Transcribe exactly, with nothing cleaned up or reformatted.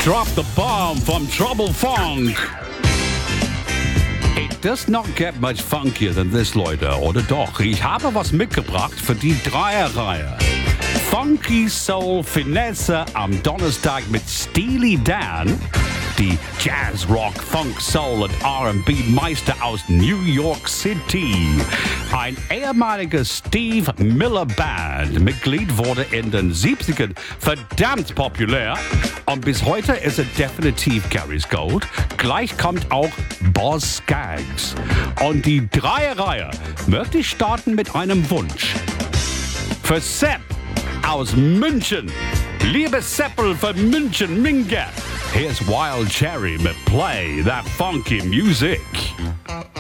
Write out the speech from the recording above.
Drop the Bomb vom Trouble Funk. It does not get much funkier than this, Leute, oder doch? Ich habe was mitgebracht für die Dreierreihe. Funky Soul Finesse am Donnerstag mit Steely Dan, die Jazz, Rock, Funk, Soul und R and B Meister aus New York City. Ein ehemaliger Steve Miller Band Mitglied wurde in den siebzigern verdammt populär und bis heute ist er definitiv Gary's Gold. Gleich kommt auch Boz Scaggs. Und die Dreierreihe möchte ich starten mit einem Wunsch. Für Sepp aus München. Liebe Seppel von München, Minga. Here's Wild Cherry mit Play That Funky Music.